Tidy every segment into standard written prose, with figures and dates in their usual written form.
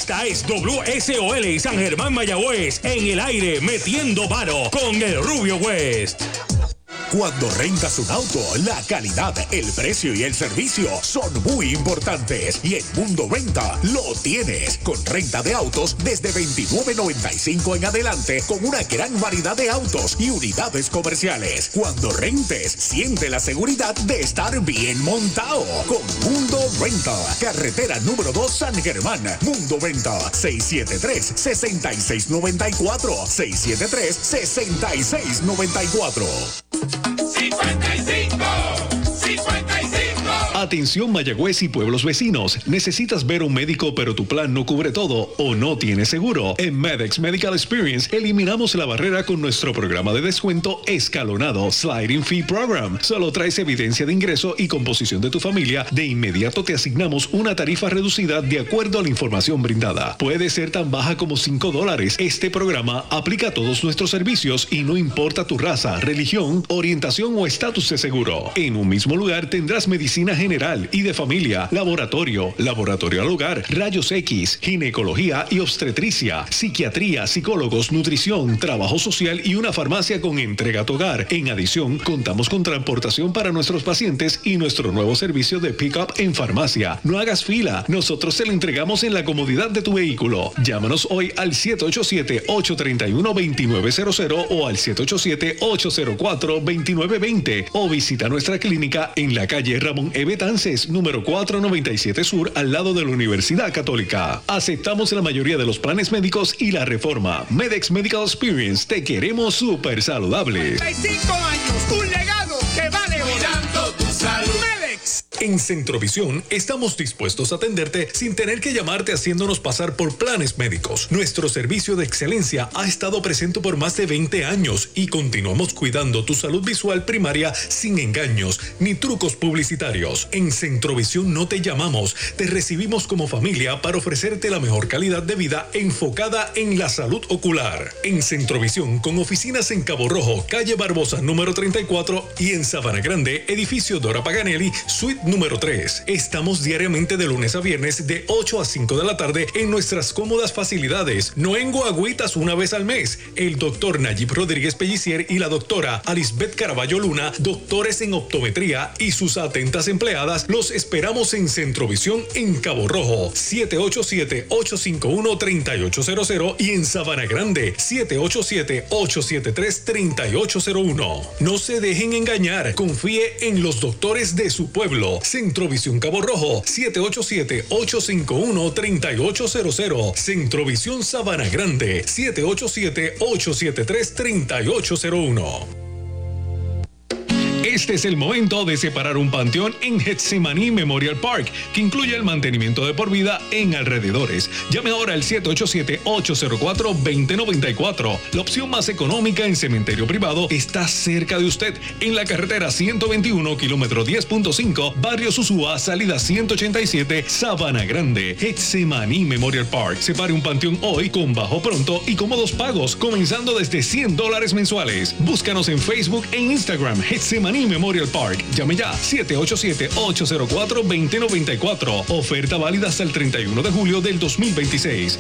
Esta es WSOL San Germán Mayagüez en el aire metiendo mano con el Rubio West. Cuando rentas un auto, la calidad, el precio y el servicio son muy importantes. Y en Mundo Renta lo tienes. Con renta de autos desde $29.95 en adelante, con una gran variedad de autos y unidades comerciales. Cuando rentes, siente la seguridad de estar bien montado. Con Mundo Renta. Carretera número 2 San Germán. Mundo Renta. 673-6694. 673-6694. 55. Atención Mayagüez y pueblos vecinos. ¿Necesitas ver un médico pero tu plan no cubre todo o no tiene seguro? En Medex Medical Experience eliminamos la barrera con nuestro programa de descuento escalonado Sliding Fee Program. Solo traes evidencia de ingreso y composición de tu familia. De inmediato te asignamos una tarifa reducida de acuerdo a la información brindada. Puede ser tan baja como $5. Este programa aplica a todos nuestros servicios y no importa tu raza, religión, orientación o estatus de seguro. En un mismo lugar tendrás medicina general y de familia, laboratorio al hogar, rayos X, ginecología y obstetricia, psiquiatría, psicólogos, nutrición, trabajo social y una farmacia con entrega a tu hogar. En adición, contamos con transportación para nuestros pacientes y nuestro nuevo servicio de pick-up en farmacia. No hagas fila, nosotros te lo entregamos en la comodidad de tu vehículo. Llámanos hoy al 787-831-2900 o al 787-804-2920 o visita nuestra clínica en la calle Ramón E. Betances, número 497 Sur, al lado de la Universidad Católica. Aceptamos la mayoría de los planes médicos y la reforma. Medex Medical Experience, te queremos súper saludable. 35 años, un legado que vale cuidando tu salud. Medex. En Centrovisión estamos dispuestos a atenderte sin tener que llamarte haciéndonos pasar por planes médicos. Nuestro servicio de excelencia ha estado presente por más de 20 años y continuamos cuidando tu salud visual primaria sin engaños ni trucos publicitarios. En Centrovisión no te llamamos, te recibimos como familia para ofrecerte la mejor calidad de vida enfocada en la salud ocular. En Centrovisión, con oficinas en Cabo Rojo, calle Barbosa número 34 y en Sabana Grande, edificio Dora Paganelli, suite número 3. Estamos diariamente de lunes a viernes de 8 a 5 de la tarde en nuestras cómodas facilidades. No en guagüitas una vez al mes. El doctor Nayib Rodríguez Pellicier y la doctora Alisbeth Caraballo Luna, doctores en optometría y sus atentas empleadas, los esperamos en Centrovisión en Cabo Rojo, 787-851-3800 y en Sabana Grande, 787-873-3801. No se dejen engañar, confíe en los doctores de su pueblo. Centrovisión Cabo Rojo, 787-851-3800. Centrovisión Sabana Grande, 787-873-3801. Este es el momento de separar un panteón en Getsemaní Memorial Park, que incluye el mantenimiento de por vida en alrededores. Llame ahora al 787-804-2094. La opción más económica en cementerio privado está cerca de usted, en la carretera 121, kilómetro 10.5, Barrio Susúa, salida 187, Sabana Grande. Getsemaní Memorial Park. Separe un panteón hoy con bajo pronto y cómodos pagos, comenzando desde $100 mensuales. Búscanos en Facebook e Instagram, Getsemaní Memorial Park. Llame ya, 787-804-2094. Oferta válida hasta el 31 de julio del 2026.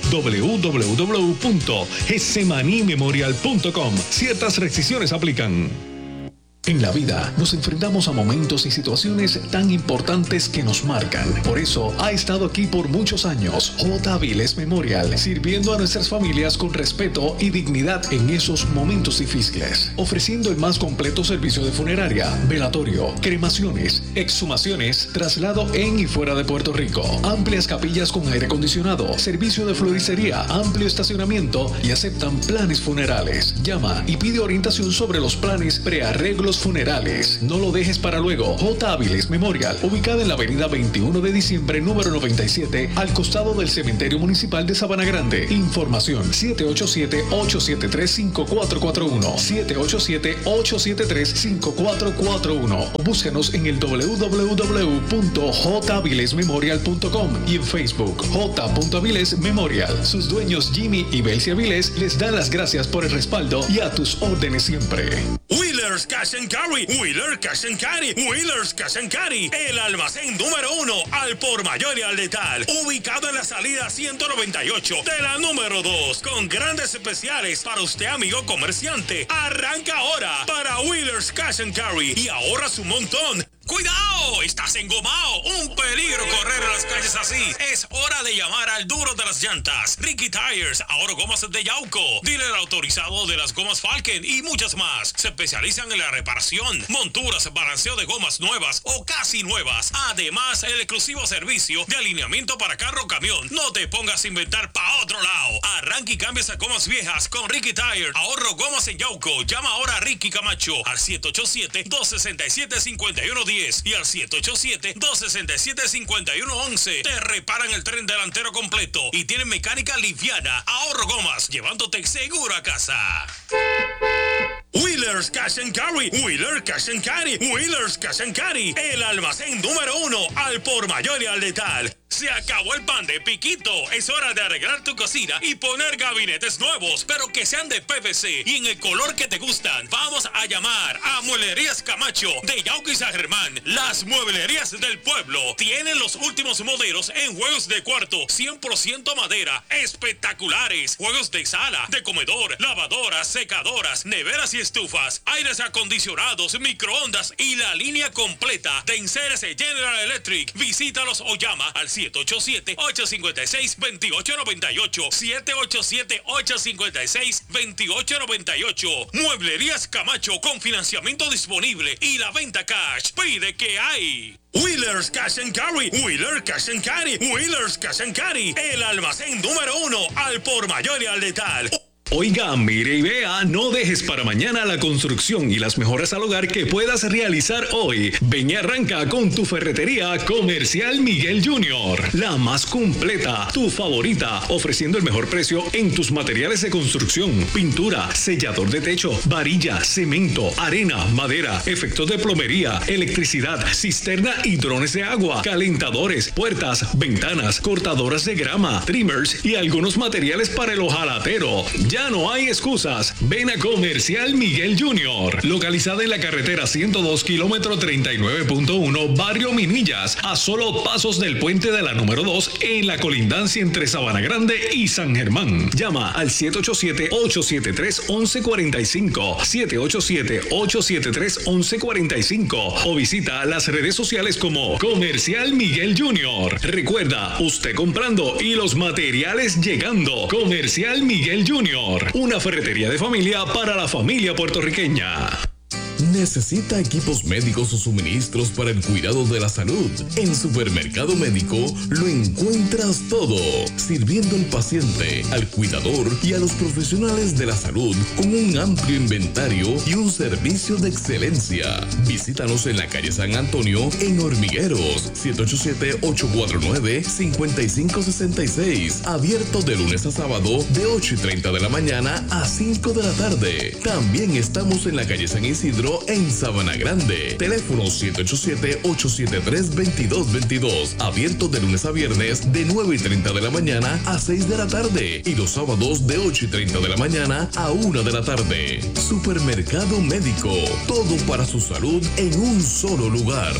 www.getsemanimemorial.com. Ciertas restricciones aplican. En la vida nos enfrentamos a momentos y situaciones tan importantes que nos marcan. Por eso ha estado aquí por muchos años J. Avilés Memorial, sirviendo a nuestras familias con respeto y dignidad en esos momentos difíciles, ofreciendo el más completo servicio de funeraria, velatorio, cremaciones, exhumaciones, traslado en y fuera de Puerto Rico, amplias capillas con aire acondicionado, servicio de floristería, amplio estacionamiento y aceptan planes funerales. Llama y pide orientación sobre los planes prearreglos funerales. No lo dejes para luego. J. Avilés Memorial, ubicada en la avenida 21 de diciembre, número 97, al costado del Cementerio Municipal de Sabana Grande. Información 787-873-5441, 787-873-5441 o búscanos en el www.javilesmemorial.com y en Facebook J. Avilés Memorial. Sus dueños Jimmy y Belsi Avilés les dan las gracias por el respaldo y a tus órdenes siempre. Wheelers Cash and Carry, Wheelers Cash and Carry, Wheelers Cash and Carry, el almacén número 1 al por mayor y al letal, ubicado en la salida 198 de la número 2, con grandes especiales para usted, amigo comerciante. Arranca ahora para Wheelers Cash and Carry y ahorras un montón. ¡Cuidado! ¡Estás engomado! ¡Un peligro correr en las calles así! Es hora de llamar al duro de las llantas. Ricky Tires, ahora gomas de Yauco, dealer autorizado de las gomas Falken y muchas más. Se especializan en la reparación, monturas, balanceo de gomas nuevas o casi nuevas. Además, el exclusivo servicio de alineamiento para carro o camión. No te pongas a inventar pa' otro lado. Arranca y cambia esas gomas viejas con Ricky Tires. Ahorro gomas en Yauco. Llama ahora a Ricky Camacho al 787-267-5110 y al 787-267-5111. Te reparan el tren delantero completo y tienen mecánica liviana. Ahorro gomas, llevándote seguro a casa. Wheelers Cash and Carry, Wheelers Cash and Carry, Wheelers Cash and Carry, el almacén número 1 al por mayor y al letal. Se acabó el pan de piquito. Es hora de arreglar tu cocina y poner gabinetes nuevos, pero que sean de PVC y en el color que te gustan. Vamos a llamar a Mueblerías Camacho de Yauco y San Germán. Las mueblerías del pueblo tienen los últimos modelos en juegos de cuarto 100% madera, espectaculares. Juegos de sala, de comedor, lavadoras, secadoras, neveras y estufas, aires acondicionados, microondas y la línea completa de enseres General Electric. Visítalos o llama al 787-856-2898. 787-856-2898. Mueblerías Camacho con financiamiento disponible y la venta cash. Pide que hay. Wheelers Cash and Carry, Wheelers Cash and Carry, Wheelers Cash and Carry, el almacén número 1 al por mayor y al letal. Oiga, mire y vea, no dejes para mañana la construcción y las mejoras al hogar que puedas realizar hoy. Ven y arranca con tu ferretería Comercial Miguel Jr., la más completa, tu favorita, ofreciendo el mejor precio en tus materiales de construcción: pintura, sellador de techo, varilla, cemento, arena, madera, efectos de plomería, electricidad, cisterna y drones de agua, calentadores, puertas, ventanas, cortadoras de grama, trimmers y algunos materiales para el hojalatero. Ya no hay excusas. Ven a Comercial Miguel Jr., localizada en la carretera 102, kilómetro 39.1, barrio Minillas, a solo pasos del puente de la número 2, en la colindancia entre Sabana Grande y San Germán. Llama al 787-873-1145, 787-873-1145 o visita las redes sociales como Comercial Miguel Jr. Recuerda, usted comprando y los materiales llegando. Comercial Miguel Jr., una ferretería de familia para la familia puertorriqueña. ¿Necesita equipos médicos o suministros para el cuidado de la salud? En Supermercado Médico lo encuentras todo, sirviendo al paciente, al cuidador y a los profesionales de la salud con un amplio inventario y un servicio de excelencia. Visítanos en la calle San Antonio, en Hormigueros, 787-849-5566. Abierto de lunes a sábado de 8:30 de la mañana a 5 de la tarde. También estamos en la calle San Isidro, en Sabana Grande. Teléfono 787-873-2222. Abierto de lunes a viernes de 9:30 de la mañana a 6 de la tarde. Y los sábados de 8:30 de la mañana a 1 de la tarde. Supermercado Médico. Todo para su salud en un solo lugar.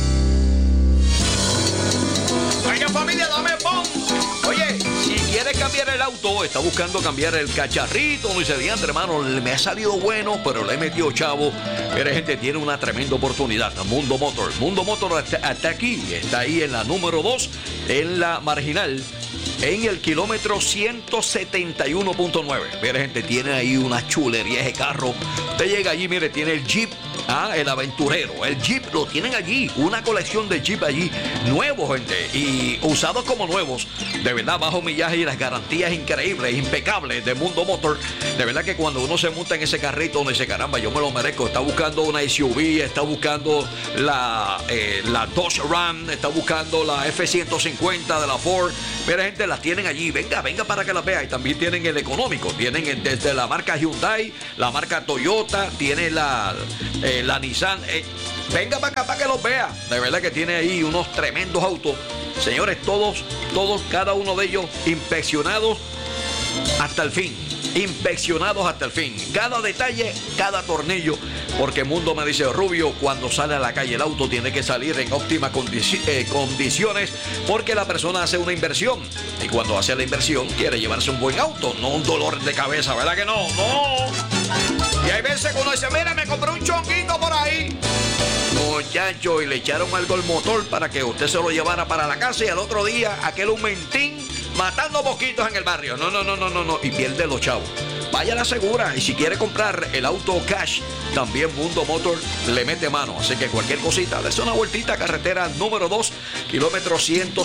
Oiga, familia, dame pon. Oye, si quieres cambiar el auto, está buscando cambiar el cacharrito, no dice, diantre, hermano, me ha salido bueno, pero le he metido chavo. Mira, gente, tiene una tremenda oportunidad. Mundo Motor está aquí, está ahí en la número 2, en la Marginal, en el kilómetro 171.9. Mira, gente, tiene ahí una chulería de carro. Usted llega allí, mire, tiene el Jeep, el Aventurero, el Jeep, lo tienen allí, una colección de Jeep allí, nuevos, gente, y usados como nuevos, de verdad, bajo millaje y las garantías increíbles, impecables de Mundo Motor. De verdad que cuando uno se monta en ese carrito, uno dice, caramba, yo me lo merezco. Está buscando una SUV, está buscando la Dodge Ram, está buscando la F-150 de la Ford. Mira, gente, las tienen allí, venga para que las vea. Y también tienen el económico, tienen desde la marca Hyundai, la marca Toyota, tiene la Nissan. Venga para acá para que los vea. De verdad que tiene ahí unos tremendos autos. Señores, todos, cada uno de ellos inspeccionados hasta el fin. Inspeccionados hasta el fin. Cada detalle, cada tornillo. porque Mundo me dice, Rubio, cuando sale a la calle el auto tiene que salir en óptimas condiciones, porque la persona hace una inversión, y cuando hace la inversión quiere llevarse un buen auto, no un dolor de cabeza, ¿verdad que no? No. Y hay veces que uno dice, mira, me compré un chonguito por ahí, muchacho, y le echaron algo al motor para que usted se lo llevara para la casa, y al otro día aquel un mentín matando mosquitos en el barrio. No, y pierde los chavos. Vaya a la segura, y si quiere comprar el auto cash, también Mundo Motor le mete mano. Así que cualquier cosita, dése una vueltita, carretera número 2, kilómetro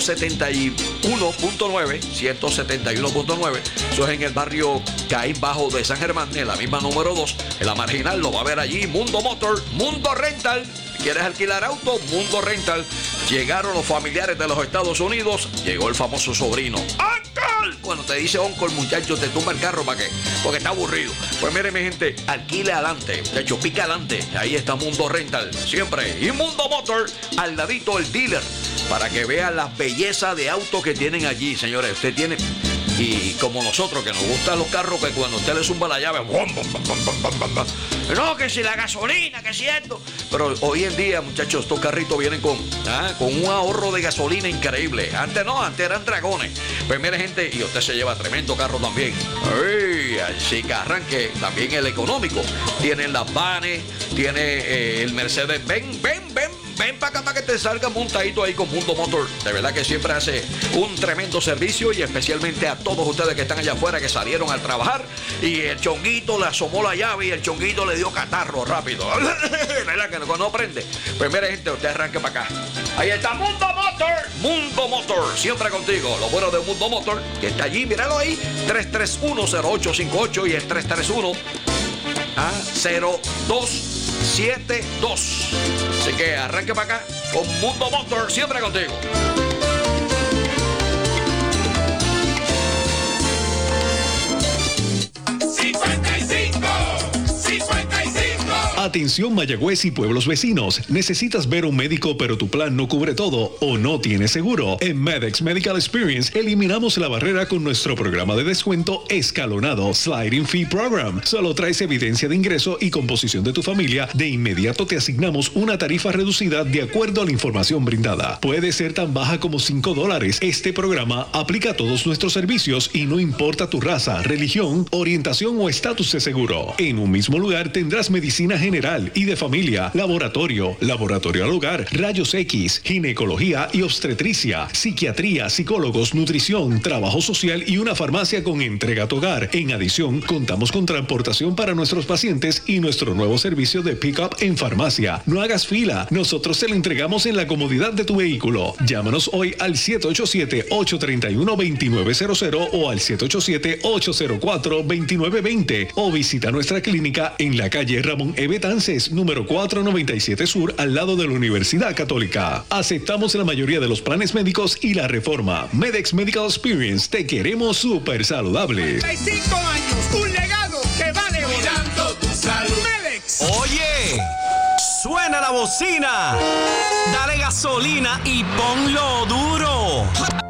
171.9, 171.9. Eso es en el barrio Caín Bajo de San Germán, en la misma número 2, en la marginal. Lo va a ver allí, Mundo Motor, Mundo Rental. ¿Quieres alquilar auto? Mundo Rental. Llegaron los familiares de los Estados Unidos. Llegó el famoso sobrino. ¡Uncle! Bueno, te dice uncle, muchacho, te tumba el carro, ¿para qué? Porque está aburrido. Pues mire, mi gente, alquile adelante. De hecho, pica adelante. Ahí está Mundo Rental. Siempre. Y Mundo Motor, al ladito el dealer. Para que vean las bellezas de autos que tienen allí, señores. Usted tiene... Y como nosotros, que nos gustan los carros, que cuando usted le zumba la llave, no, que si la gasolina, que si esto. Pero hoy en día, muchachos, estos carritos vienen con un ahorro de gasolina increíble. Antes no, antes eran dragones. Pues mire, gente, y usted se lleva tremendo carro también. ¡Ay! Así que arranque también el económico. Tienen las vanes, tiene el Mercedes. Ven para acá para que te salga montadito ahí con Mundo Motor. De verdad que siempre hace un tremendo servicio, y especialmente a todos ustedes que están allá afuera, que salieron al trabajar y el chonguito le asomó la llave y el chonguito le dio catarro rápido. ¿Verdad que no prende? Pues mire, gente, usted arranque para acá. Ahí está Mundo Motor. Mundo Motor, siempre contigo. Lo bueno de Mundo Motor, que está allí, míralo ahí, 331-0858 y el 331-0272. Así que arranque para acá con Mundo Motor, siempre contigo. Atención Mayagüez y pueblos vecinos. ¿Necesitas ver un médico pero tu plan no cubre todo o no tiene seguro? En Medex Medical Experience eliminamos la barrera con nuestro programa de descuento escalonado Sliding Fee Program. Solo traes evidencia de ingreso y composición de tu familia. De inmediato te asignamos una tarifa reducida de acuerdo a la información brindada. Puede ser tan baja como $5. Este programa aplica a todos nuestros servicios y no importa tu raza, religión, orientación o estatus de seguro. En un mismo lugar tendrás medicina general y de familia, laboratorio al hogar, rayos X, ginecología y obstetricia, psiquiatría, psicólogos, nutrición, trabajo social y una farmacia con entrega a tu hogar. En adición, contamos con transportación para nuestros pacientes y nuestro nuevo servicio de pick-up en farmacia. No hagas fila, nosotros te lo entregamos en la comodidad de tu vehículo. Llámanos hoy al 787-831-2900 o al 787-804-2920 o visita nuestra clínica en la calle Ramón E. Betances, número 497 Sur, al lado de la Universidad Católica. Aceptamos la mayoría de los planes médicos y la reforma. Medex Medical Experience, te queremos súper saludable. 35 años, un legado que vale oro. Cuidando tu salud. Medex. Oye, suena la bocina. Dale gasolina y ponlo duro.